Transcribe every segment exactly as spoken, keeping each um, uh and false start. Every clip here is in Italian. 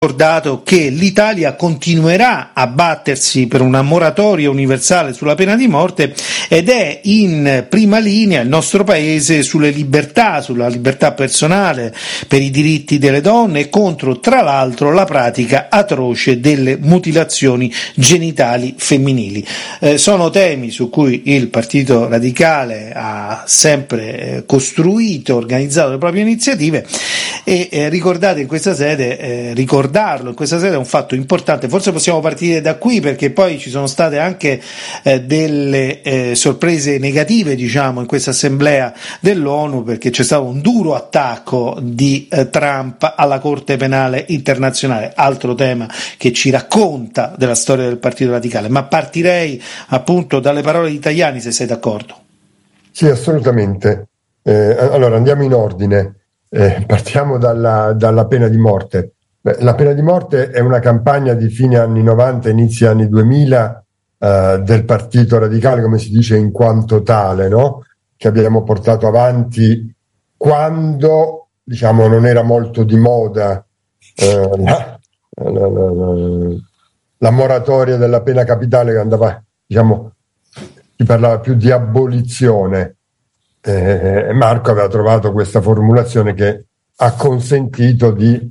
ricordato che l'Italia continuerà a battersi per una moratoria universale sulla pena di morte ed è in prima linea il nostro paese sulle libertà, sulla libertà personale, per i diritti delle donne e contro, tra l'altro, la pratica atroce delle mutilazioni genitali femminili. Eh, sono temi su cui il Partito Radicale ha sempre eh, costruito, organizzato le proprie iniziative e eh, ricordate in questa sede, eh, ricordarlo in questa sede è un fatto importante. Forse possiamo partire da qui, perché poi ci sono state anche eh, delle eh, sorprese negative, diciamo, in questa assemblea dell'ONU, perché c'è stato un duro attacco di eh, Trump alla Corte Penale Internazionale, altro tema che ci racconta della storia del Partito Radicale. Ma partirei appunto dalle parole di Tajani, se sei d'accordo. Sì, assolutamente. Eh, allora andiamo in ordine. Eh, partiamo dalla, dalla pena di morte. Beh, la pena di morte è una campagna di fine anni novanta, inizio anni duemila eh, del Partito Radicale, come si dice, in quanto tale, no? Che abbiamo portato avanti quando, diciamo, non era molto di moda eh, la, la, la, la, la moratoria della pena capitale, che andava, diciamo, si parlava più di abolizione. Eh, Marco aveva trovato questa formulazione che ha consentito di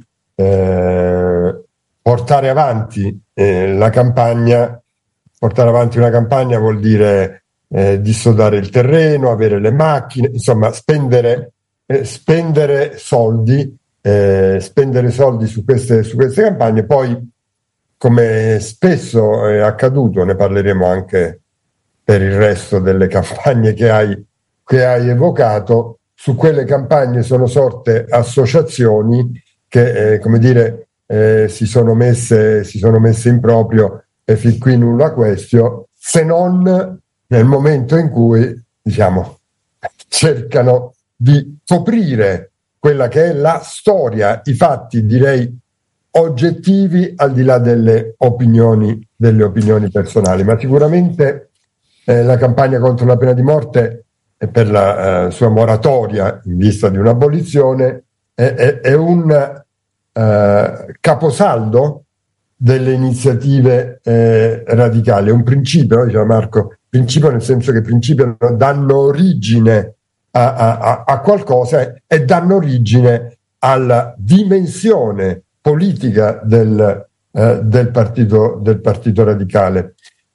eh, portare avanti eh, la campagna. Portare avanti una campagna vuol dire eh, dissodare il terreno, avere le macchine, insomma spendere, eh, spendere soldi, eh, spendere soldi su queste, su queste campagne. Poi, come spesso è accaduto, ne parleremo anche per il resto delle campagne che hai che hai evocato, su quelle campagne sono sorte associazioni che, eh, come dire, eh, si sono messe si sono messe in proprio, e fin qui nulla questio, se non nel momento in cui, diciamo, cercano di coprire quella che è la storia, i fatti, direi, oggettivi, al di là delle opinioni, delle opinioni personali. Ma sicuramente eh, la campagna contro la pena di morte e per la uh, sua moratoria in vista di un'abolizione è, è, è un uh, caposaldo delle iniziative eh, radicali, è un principio, no? Diceva Marco, principio nel senso che principio danno origine a, a, a qualcosa e danno origine alla dimensione politica del, uh, del, partito, del partito radicale.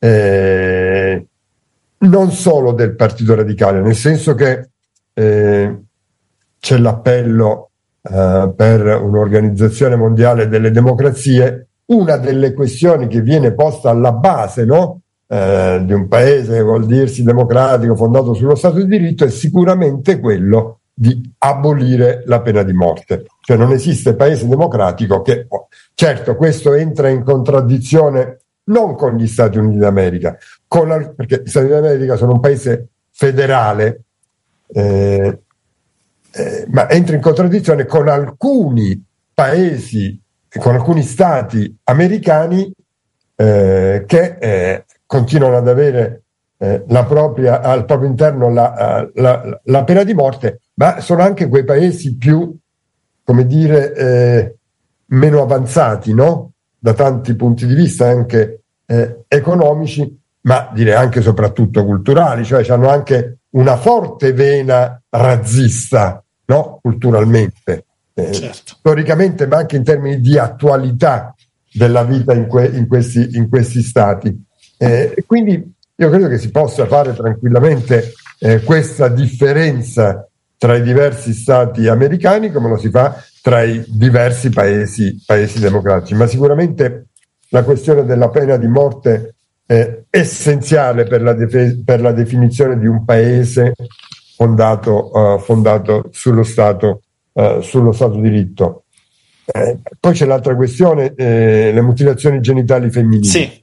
Eh, non solo del Partito Radicale, nel senso che eh, c'è l'appello eh, per un'organizzazione mondiale delle democrazie. Una delle questioni che viene posta alla base, no, eh, di un paese che vuol dirsi democratico, fondato sullo Stato di diritto, è sicuramente quello di abolire la pena di morte. Cioè non esiste paese democratico che... Certo, questo entra in contraddizione non con gli Stati Uniti d'America, con, perché gli Stati Uniti d'America sono un paese federale, eh, eh, ma entra in contraddizione con alcuni paesi, con alcuni stati americani eh, che eh, continuano ad avere eh, la propria, al proprio interno la, la, la pena di morte, ma sono anche quei paesi più, come dire, eh, meno avanzati, no? Da tanti punti di vista, anche eh, economici, ma direi anche e soprattutto culturali, cioè hanno anche una forte vena razzista, no? Culturalmente, eh, certo. Storicamente, ma anche in termini di attualità della vita in, que- in, questi, in questi stati. Eh, e quindi io credo che si possa fare tranquillamente eh, questa differenza tra i diversi stati americani, come lo si fa tra i diversi paesi, paesi democratici. Ma sicuramente la questione della pena di morte è essenziale per la, defe- per la definizione di un paese fondato, uh, fondato sullo Stato, uh, sullo Stato di diritto. Eh, poi c'è l'altra questione, eh, le mutilazioni genitali femminili. Sì.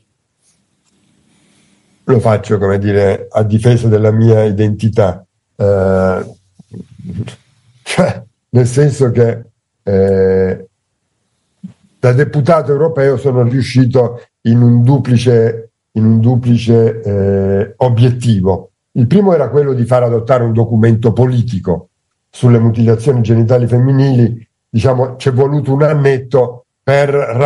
Lo faccio, come dire, a difesa della mia identità. Uh, cioè, nel senso che eh, da deputato europeo sono riuscito in un duplice, in un duplice eh, obiettivo. Il primo era quello di far adottare un documento politico sulle mutilazioni genitali femminili. Diciamo, c'è voluto un annetto per